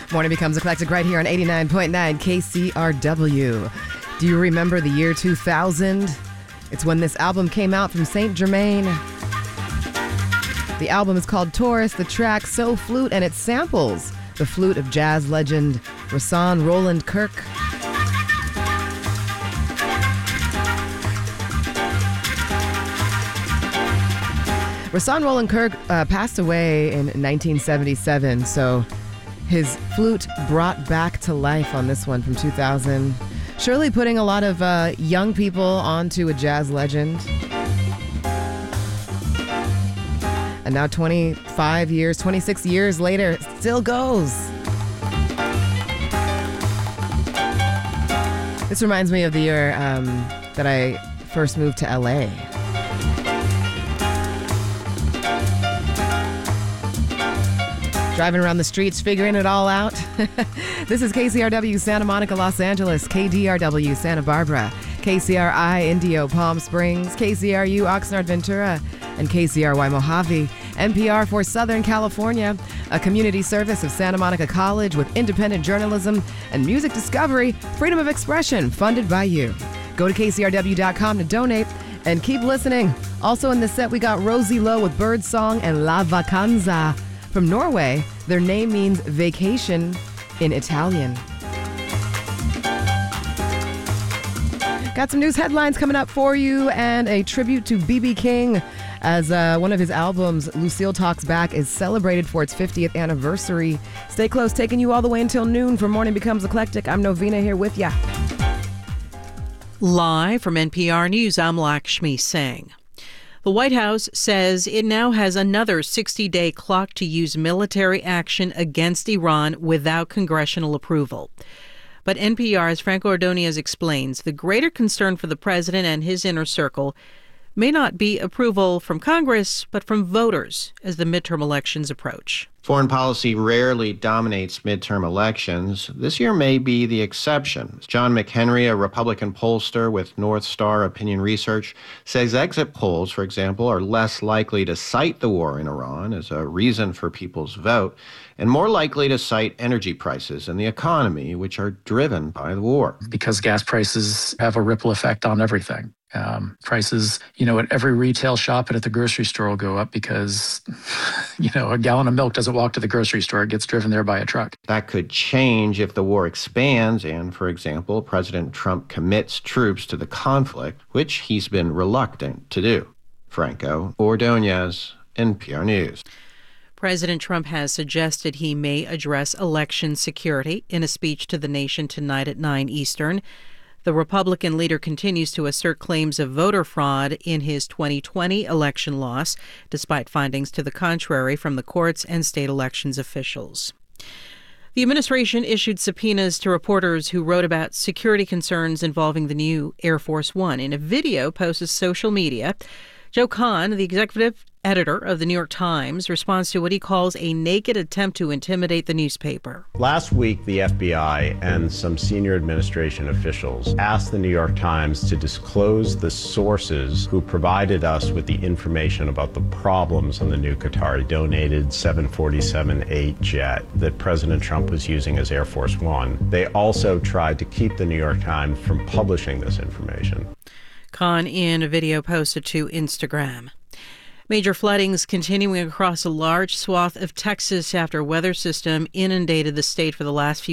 Morning becomes eclectic right here on 89.9 KCRW. Do you remember the year 2000? It's when this album came out from Saint Germain. The album is called Taurus, the track So Flute, and it samples the flute of jazz legend Rahsaan Roland Kirk. Rahsaan Roland Kirk passed away in 1977, so his flute brought back to life on this one from 2000. Surely putting a lot of young people onto a jazz legend. And now 26 years later, it still goes. This reminds me of the year that I first moved to LA. Driving around the streets, figuring it all out. This is KCRW Santa Monica, Los Angeles, KDRW Santa Barbara, KCRI Indio Palm Springs, KCRU Oxnard Ventura, and KCRY Mojave. NPR for Southern California, a community service of Santa Monica College with independent journalism and music discovery, freedom of expression, funded by you. Go to KCRW.com to donate and keep listening. Also in the set, we got Rosie Lowe with Birdsong and La Vacanza. From Norway, their name means vacation in Italian. Got some news headlines coming up for you and a tribute to B.B. King as one of his albums, Lucille Talks Back, is celebrated for its 50th anniversary. Stay close, taking you all the way until noon for Morning Becomes Eclectic. I'm Novina here with ya. Live from NPR News, I'm Lakshmi Singh. The White House says it now has another 60-day clock to use military action against Iran without congressional approval. But NPR's Franco Ordonez explains the greater concern for the president and his inner circle may not be approval from Congress, but from voters as the midterm elections approach. Foreign policy rarely dominates midterm elections. This year may be the exception. John McHenry, a Republican pollster with North Star Opinion Research, says exit polls, for example, are less likely to cite the war in Iran as a reason for people's vote, and more likely to cite energy prices and the economy, which are driven by the war. Because gas prices have a ripple effect on everything. Prices, at every retail shop and at the grocery store will go up because, a gallon of milk doesn't walk to the grocery store. It gets driven there by a truck. That could change if the war expands and, for example, President Trump commits troops to the conflict, which he's been reluctant to do. Franco Ordonez, NPR News. President Trump has suggested he may address election security in a speech to the nation tonight at 9 Eastern. The Republican leader continues to assert claims of voter fraud in his 2020 election loss, despite findings to the contrary from the courts and state elections officials. The administration issued subpoenas to reporters who wrote about security concerns involving the new Air Force One. In a video posted to social media, Joe Kahn, the executive editor of the New York Times, responds to what he calls a naked attempt to intimidate the newspaper. Last week, the FBI and some senior administration officials asked the New York Times to disclose the sources who provided us with the information about the problems on the new Qatari-donated 747-8 jet that President Trump was using as Air Force One. They also tried to keep the New York Times from publishing this information. Kahn in a video posted to Instagram. Major floodings continuing across a large swath of Texas after a weather system inundated the state for the last few